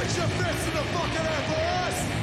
Get your fist in the fucking air for us!